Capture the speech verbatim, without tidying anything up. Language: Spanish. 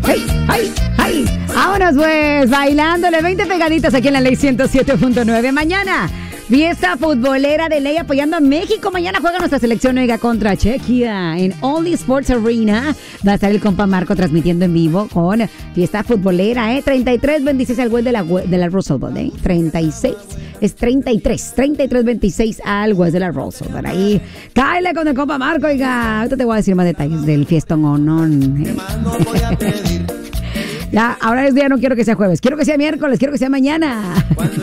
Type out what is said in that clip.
hey, hey, hey. Vámonos pues, bailándole veinte pegaditas aquí en la Ley ciento siete punto nueve. Mañana, fiesta futbolera de Ley apoyando a México. Mañana juega nuestra selección, oiga, contra Chequia en Only Sports Arena. Va a estar el compa Marco transmitiendo en vivo con fiesta futbolera, ¿eh? treinta y tres veintiséis al West de la, de la Russell Bowl, ¿eh? treinta y seis, es treinta y tres, treinta y tres veintiséis al West de la Russell Bowl. Ahí, cáele con el compa Marco, oiga. Ahorita te voy a decir más detalles del fiestón o no. ¿eh? Ya, ahora es día, no quiero que sea jueves, quiero que sea miércoles, quiero que sea mañana.